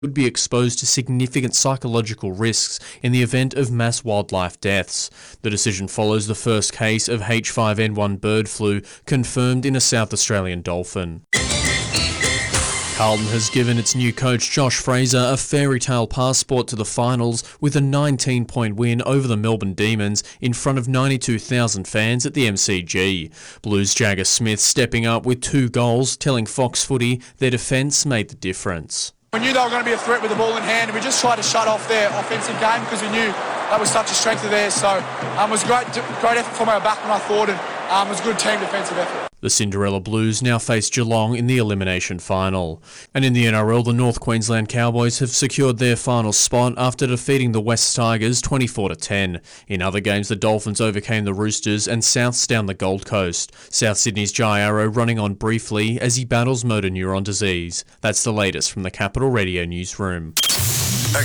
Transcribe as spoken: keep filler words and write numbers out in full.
would be exposed to significant psychological risks in the event of mass wildlife deaths. The decision follows the first case of H five N one bird flu confirmed in a South Australian dolphin. Carlton has given its new coach Josh Fraser a fairy tale passport to the finals with a nineteen point win over the Melbourne Demons in front of ninety-two thousand fans at the M C G. Blues Jagger Smith stepping up with two goals, telling Fox Footy their defence made the difference. We knew they were going to be a threat with the ball in hand, and we just tried to shut off their offensive game because we knew that was such a strength of theirs. So um, it was a great, great effort from our backman, I thought, and um, it was a good team defensive effort. The Cinderella Blues now face Geelong in the elimination final. And in the N R L, the North Queensland Cowboys have secured their final spot after defeating the West Tigers twenty-four to ten. In other games, the Dolphins overcame the Roosters and Souths down the Gold Coast. South Sydney's Jai Arrow running on briefly as he battles motor neuron disease. That's the latest from the Capital Radio newsroom.